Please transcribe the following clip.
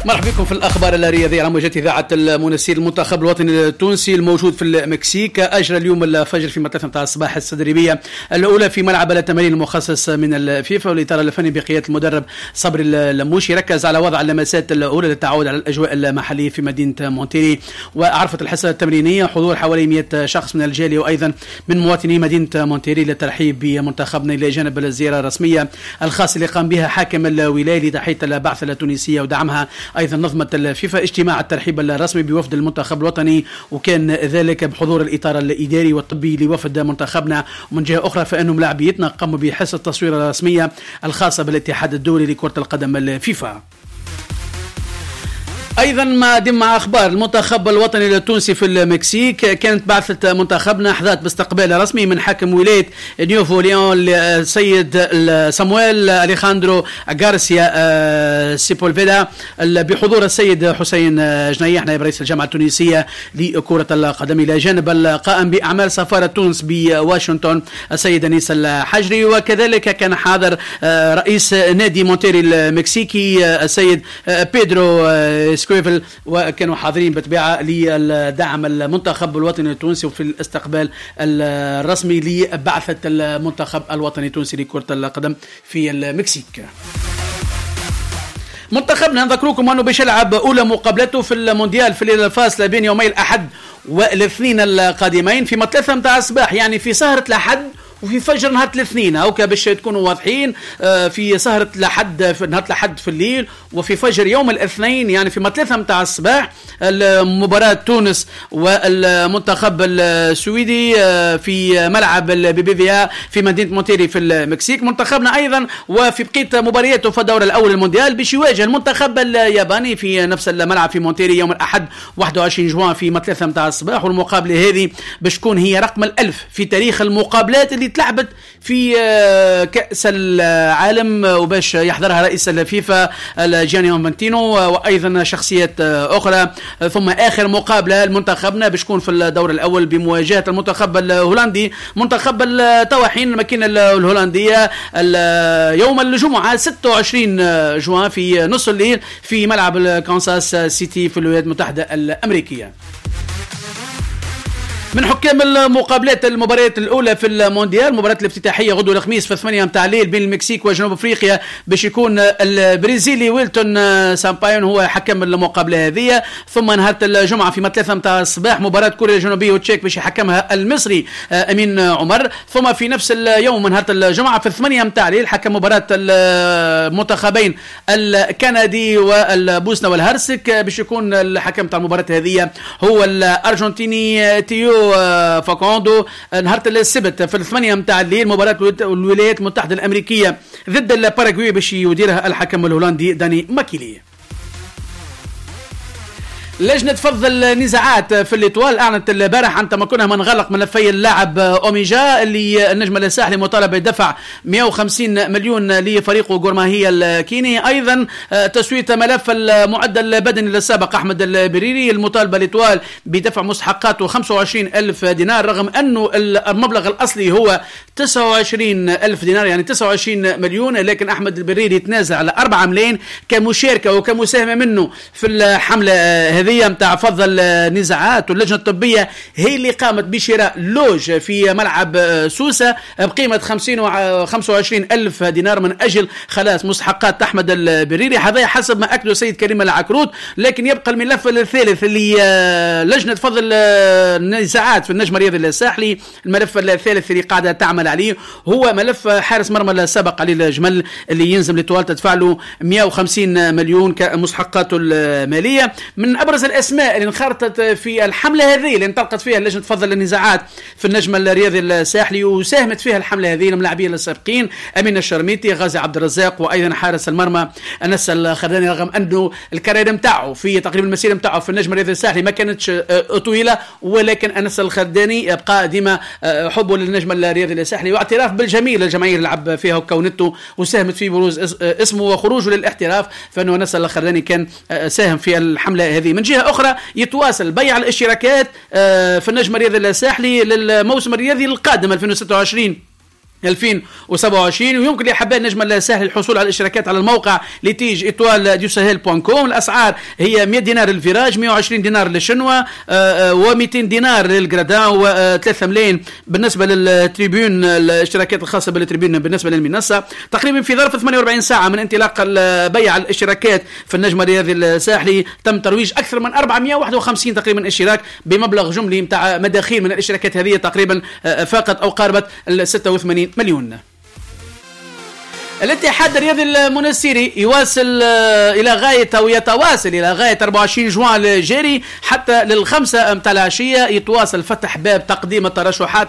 مرحبا بكم في الأخبار الرياضية على موجة إذاعة المنسير. المنتخب الوطني التونسي الموجود في المكسيك أجرى اليوم الفجر في مطلع متاع الصباح التدريبية الأولى في ملعب التمارين المخصص من الفيفا، والإطار الفني بقيادة المدرب صبري اللموشي ركز على وضع اللمسات الأولى للتعود على الأجواء المحلية في مدينة مونتيري. وعرفت الحصة التمرينية حضور حوالي 100 شخص من الجالية وأيضا من مواطني مدينة مونتيري للترحيب بمنتخبنا إلى جانب الزيارة الرسمية الخاصة اللي قام بها حاكم الولاية لتحية البعثة التونسية ودعمها. أيضا نظمت الفيفا اجتماع الترحيب الرسمي بوفد المنتخب الوطني، وكان ذلك بحضور الإطار الإداري والطبي لوفد منتخبنا. ومن جهة أخرى فإنهم لاعبيتنا قاموا بحصة التصوير الرسمية الخاصة بالاتحاد الدولي لكرة القدم الفيفا. ايضا ما دم مع اخبار المنتخب الوطني التونسي في المكسيك، كانت بعثة منتخبنا حظات باستقبال رسمي من حاكم ولاية نيوفو ليون السيد سامويل اليخاندرو غارسيا سيبولفيدا بحضور السيد حسين جنيح نائب رئيس الجامعة التونسية لكرة القدم، الى جانب القائم باعمال سفارة تونس بواشنطن السيد انيس الحجري، وكذلك كان حاضر رئيس نادي مونتيري المكسيكي السيد بيدرو سكويفل، وكانوا حاضرين بطبيعة لدعم المنتخب الوطني التونسي وفي الاستقبال الرسمي لبعثة المنتخب الوطني التونسي لكرة القدم في المكسيك. منتخبنا نذكركم أنه باش يلعب أولى مقابلته في المونديال في الليلة الفاصلة بين يومي الأحد والاثنين القادمين في مطلثة متاع الصباح، يعني في سهرة الأحد وفي فجر نهار الاثنين، هوكا باش تكونوا واضحين. في سهرة الأحد في نهار الأحد في الليل، وفي فجر يوم الاثنين يعني في مطلثة متاع الصباح المباراة تونس والمنتخب السويدي في ملعب البيبيفيا في مدينة مونتيري في المكسيك. منتخبنا أيضا وفي بقية مبارياته في الدور الأول المونديال باش يواجه المنتخب الياباني في نفس الملعب في مونتيري يوم الأحد 21 جوان في مطلثة متاع الصباح. والمقابلة هذه باش تكون هي رقم 1000 في تاريخ المقابلات اللي تلعبت في كأس العالم، وباش يحضرها رئيس الفيفا جاني انفانتينو وايضا شخصيات اخرى. ثم اخر مقابله لمنتخبنا باش تكون في الدور الاول بمواجهه المنتخب الهولندي، منتخب الطواحين الماكينه الهولنديه يوم الجمعه 26 جوان في نص الليل في ملعب كانساس سيتي في الولايات المتحده الامريكيه. من حكام المقابلات المباريات الأولى في المونديال، المباراة الافتتاحية غدوة الخميس في 8 متاع الليل بين المكسيك وجنوب أفريقيا باش يكون البرازيلي ويلتون سامبايون هو حكم المقابلة هذه. ثم نهار الجمعة في 3 متاع الصباح مباراة كوريا الجنوبية وتشيك باش يحكمها المصري أمين عمر. ثم في نفس اليوم نهار الجمعة في 8 متاع الليل حكم مباراة المنتخبين الكندي والبوسنة والهرسك باش يكون الحكم تاع المباراة هذه هو الأرجنتيني تيو فاكوندو. نهار السبت في 8 متاع الليل مباراة الولايات المتحدة الأمريكية ضد الباراغواي باش يديرها الحكم الهولندي داني ماكيلي. لجنة فض النزاعات في الإطوال أعلنت البارح عن تمكنها من غلق ملفي اللاعب أوميجا اللي النجم الساحلي مطالب بدفع 150 مليون لفريقه غورماهية الكيني. أيضا تسوية ملف المعدل البدني للسابق أحمد البريري المطالبة الإطوال بدفع مستحقاته 25 ألف دينار، رغم أنه المبلغ الأصلي هو 29 ألف دينار يعني 29 مليون، لكن أحمد البريري تنازل على 4 ملايين كمشاركة وكمساهمة منه في الحملة هذه متاع فض النزاعات. واللجنة الطبية هي اللي قامت بشراء لوج في ملعب سوسة بقيمة 25 ألف دينار من أجل خلاص مستحقات أحمد البريري. هذا حسب ما أكده سيد كريم العكروت. لكن يبقى الملف الثالث اللي لجنة فض النزاعات في النجم الرياضي الساحلي، الملف الثالث اللي قاعدة تعمل عليه هو ملف حارس مرمى السابق علي الجمل اللي ينزم لطوال تدفع له 150 مليون كمستحقاته المالية. من أبرز الأسماء اللي انخرطت في الحملة هذه اللي انطلقت فيها لجنة فض النزاعات في النجم الرياضي الساحلي وساهمت فيها الحملة هذه اللاعبين السابقين أمين الشرميتي، غازي عبد الرزاق، وأيضا حارس المرمى أنس الخرداني، رغم أنه الكارير متاعه في تقريبا المسيرة متاعه في النجم الرياضي الساحلي ما كانتش طويلة، ولكن أنس الخرداني يبقى ديما حبه للنجم الرياضي الساحلي واعتراف بالجميل الجماهير لعب فيها وكونته وساهمت في بروز اسمه وخروجه للاحتراف، فإنه أنس الخرداني كان ساهم في الحملة هذه. من جهة أخرى يتواصل بيع الاشتراكات في النجم الرياضي الساحلي للموسم الرياضي القادم 2026 2027. ويمكن لأحباء النجم الساحلي الحصول على الاشتراكات على الموقع لتيج إيطوال دو ساهيل .com. الأسعار هي 100 دينار للفيراج، 120 دينار للشنوة، و200 دينار للجرادان، و3 ملايين بالنسبة للتريبيون، الاشتراكات الخاصة بالتريبيون بالنسبة للمنصة. تقريبا في ظرف 48 ساعة من انطلاق بيع الاشتراكات في النجم الرياضي الساحلي تم ترويج أكثر من 451 تقريبا اشتراك بمبلغ جملي متاع مداخيل من الاشتراكات هذه تقريبا فاقت أو قاربت 86 مليون. الاتحاد الرياضي المنستيري يواصل الى غايه او يتواصل الى غايه 24 جوان الجاري حتى لل5 متاع العشيه، يتواصل فتح باب تقديم الترشحات